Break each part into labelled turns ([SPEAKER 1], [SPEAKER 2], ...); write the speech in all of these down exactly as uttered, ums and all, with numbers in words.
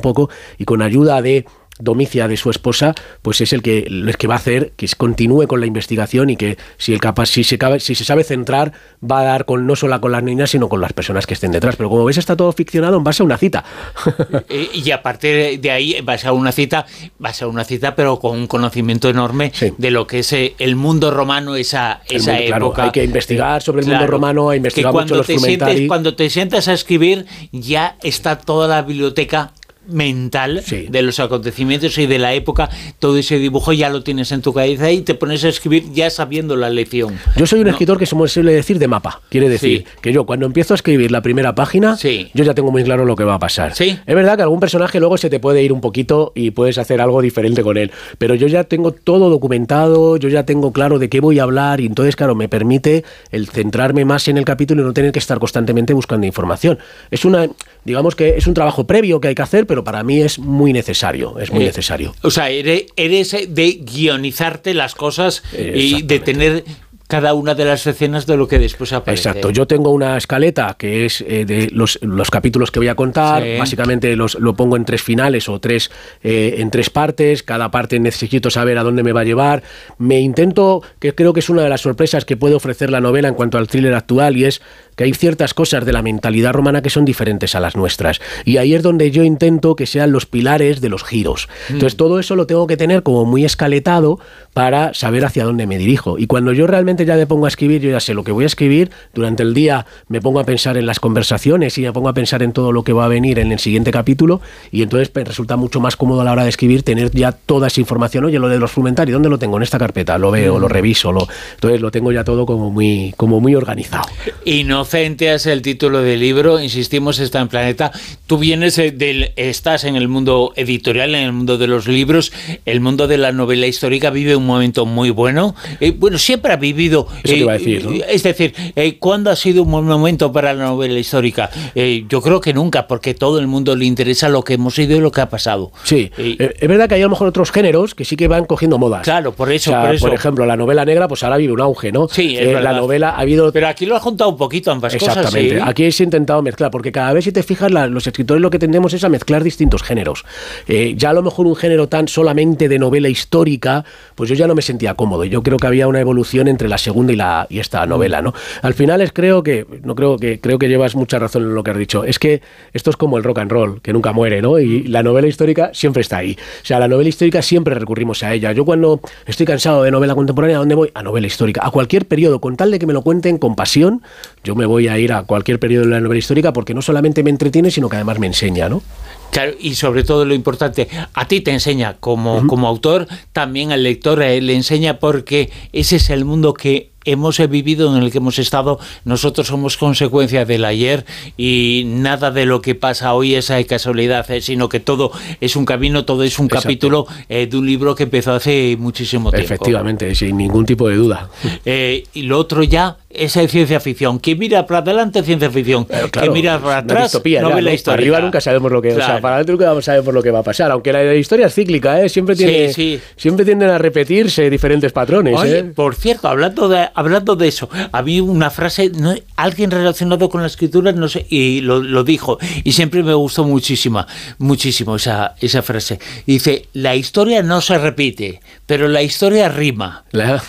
[SPEAKER 1] poco, y con ayuda de Domicia, de su esposa, pues es el que, el que va a hacer que continúe con la investigación y que si el capaz, si se cabe, si se sabe centrar, va a dar con no solo con las niñas, sino con las personas que estén detrás. Pero como ves, está todo ficcionado en base a una cita.
[SPEAKER 2] Y a partir de ahí, vas a una cita, vas a una cita, pero con un conocimiento enorme sí. de lo que es el mundo romano, esa, esa
[SPEAKER 1] mundo,
[SPEAKER 2] época.
[SPEAKER 1] Claro, hay que investigar sobre el
[SPEAKER 2] claro,
[SPEAKER 1] mundo romano, hay investigar mucho los frumentari.
[SPEAKER 2] Cuando te sientas a escribir, ya está toda la biblioteca mental sí. de los acontecimientos y de la época, todo ese dibujo ya lo tienes en tu cabeza y te pones a escribir ya sabiendo la lección.
[SPEAKER 1] Yo soy un
[SPEAKER 2] ¿no?
[SPEAKER 1] escritor que se suele decir de mapa, quiere decir sí. que yo cuando empiezo a escribir la primera página, sí. yo ya tengo muy claro lo que va a pasar.
[SPEAKER 2] ¿Sí?
[SPEAKER 1] Es verdad que algún personaje luego se te puede ir un poquito y puedes hacer algo diferente con él, pero yo ya tengo todo documentado, yo ya tengo claro de qué voy a hablar y entonces, claro, me permite el centrarme más en el capítulo y no tener que estar constantemente buscando información. Es una, digamos que es un trabajo previo que hay que hacer, pero para mí es muy necesario, es muy eh, necesario.
[SPEAKER 2] O sea, eres, eres de guionizarte las cosas y de tener cada una de las escenas de lo que después aparece.
[SPEAKER 1] Exacto, yo tengo una escaleta que es eh, de los, los capítulos que voy a contar, sí. básicamente los, lo pongo en tres finales o tres eh, en tres partes, cada parte necesito saber a dónde me va a llevar, me intento, que creo que es una de las sorpresas que puede ofrecer la novela en cuanto al thriller actual, y es que hay ciertas cosas de la mentalidad romana que son diferentes a las nuestras, y ahí es donde yo intento que sean los pilares de los giros. Mm. Entonces todo eso lo tengo que tener como muy escaletado para saber hacia dónde me dirijo, y cuando yo realmente ya me pongo a escribir, yo ya sé lo que voy a escribir, durante el día me pongo a pensar en las conversaciones y me pongo a pensar en todo lo que va a venir en el siguiente capítulo, y entonces me resulta mucho más cómodo a la hora de escribir tener ya toda esa información. Oye, lo de los frumentari, ¿dónde lo tengo? En esta carpeta, lo veo, mm. lo reviso, lo... entonces lo tengo ya todo como muy, como muy organizado.
[SPEAKER 2] Inocente es el título del libro, insistimos, está en Planeta. Tú vienes del, estás en el mundo editorial, en el mundo de los libros, el mundo de la novela histórica vive un momento muy bueno. Eh, bueno, siempre ha vivido.
[SPEAKER 1] Eso te iba a decir, ¿no?
[SPEAKER 2] Eh, es decir, eh, ¿cuándo ha sido un buen momento para la novela histórica? Eh, yo creo que nunca, porque todo el mundo le interesa lo que hemos sido y lo que ha pasado.
[SPEAKER 1] Sí, eh, es verdad que hay a lo mejor otros géneros que sí que van cogiendo modas.
[SPEAKER 2] Claro, por eso,
[SPEAKER 1] o sea,
[SPEAKER 2] por eso.
[SPEAKER 1] Por ejemplo, la novela negra, pues ahora vive un auge, ¿no?
[SPEAKER 2] Sí, es
[SPEAKER 1] eh,
[SPEAKER 2] verdad.
[SPEAKER 1] La novela ha habido...
[SPEAKER 2] Pero aquí lo has juntado un poquito ambas cosas.
[SPEAKER 1] Exactamente.
[SPEAKER 2] ¿Sí?
[SPEAKER 1] Aquí se ha intentado mezclar, porque cada vez, si te fijas, la, los escritores lo que tendemos es a mezclar distintos géneros. Eh, ya a lo mejor un género tan solamente de novela histórica, pues yo ya no me sentía cómodo. Yo creo que había una evolución entre la segunda y la y esta novela, ¿no? Al final es creo que no creo que creo que llevas mucha razón en lo que has dicho. Es que esto es como el rock and roll, que nunca muere, ¿no? Y la novela histórica siempre está ahí. O sea, la novela histórica siempre recurrimos a ella. Yo cuando estoy cansado de novela contemporánea, ¿a dónde voy? A novela histórica. A cualquier periodo, con tal de que me lo cuenten con pasión, yo me voy a ir a cualquier periodo de la novela histórica, porque no solamente me entretiene, sino que además me enseña, ¿no?
[SPEAKER 2] Claro, y sobre todo lo importante, a ti te enseña como, uh-huh. como autor, también al lector eh, le enseña, porque ese es el mundo que hemos vivido, en el que hemos estado. Nosotros somos consecuencia del ayer y nada de lo que pasa hoy es de casualidad, eh, sino que todo es un camino, todo es un Exacto. capítulo eh, de un libro que empezó hace muchísimo tiempo.
[SPEAKER 1] Efectivamente, sin ningún tipo de duda.
[SPEAKER 2] Eh, y lo otro ya es ciencia ficción. Que mira para adelante, ciencia ficción.
[SPEAKER 1] Pero claro,
[SPEAKER 2] que mira para atrás,
[SPEAKER 1] distopía,
[SPEAKER 2] novela
[SPEAKER 1] ya, ¿no?
[SPEAKER 2] histórica.
[SPEAKER 1] Arriba nunca sabemos lo que... Claro. O sea, para adelante nunca vamos a saber por lo que va a pasar. Aunque la historia es cíclica, ¿eh? Siempre, tiene,
[SPEAKER 2] sí, sí.
[SPEAKER 1] siempre tienden a repetirse diferentes patrones.
[SPEAKER 2] Oye,
[SPEAKER 1] ¿eh?
[SPEAKER 2] Por cierto, hablando de, hablando de eso, había una frase, ¿no? Alguien relacionado con la escritura, no sé, y lo, lo dijo, y siempre me gustó muchísimo, muchísimo esa, esa frase. Dice, la historia no se repite, pero la historia rima. La...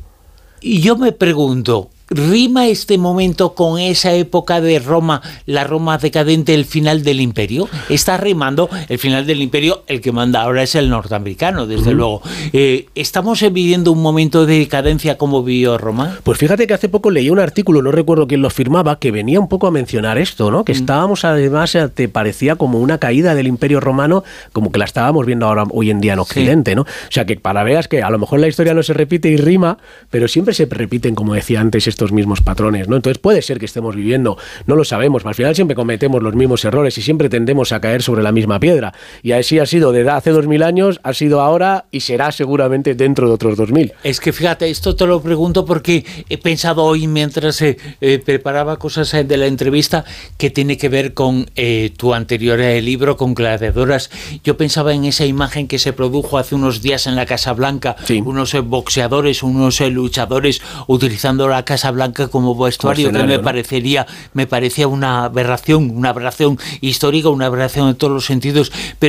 [SPEAKER 2] Y yo me pregunto, ¿rima este momento con esa época de Roma, la Roma decadente, el final del imperio? Está rimando el final del imperio, el que manda ahora es el norteamericano, desde uh-huh. luego. Eh, ¿Estamos viviendo un momento de decadencia como vivió Roma?
[SPEAKER 1] Pues fíjate que hace poco leí un artículo, no recuerdo quién lo firmaba, que venía un poco a mencionar esto, ¿no? Que uh-huh. estábamos, además, te parecía como una caída del imperio romano, como que la estábamos viendo ahora hoy en día en Occidente, sí. ¿no? O sea, que para veas que a lo mejor la historia no se repite y rima, pero siempre se repiten, como decía antes, estos mismos patrones, ¿no? Entonces puede ser que estemos viviendo, no lo sabemos, al final siempre cometemos los mismos errores y siempre tendemos a caer sobre la misma piedra, y así ha sido desde hace dos mil años, ha sido ahora y será seguramente dentro de otros dos mil.
[SPEAKER 2] Es que fíjate, esto te lo pregunto porque he pensado hoy mientras eh, eh, preparaba cosas de la entrevista que tiene que ver con eh, tu anterior eh, libro, con Gladiadoras. Yo pensaba en esa imagen que se produjo hace unos días en la Casa Blanca, sí. unos eh, boxeadores, unos eh, luchadores utilizando la Casa Blanca como vestuario, como que me ¿no? parecería me parecía una aberración, una aberración histórica, una aberración en todos los sentidos, pero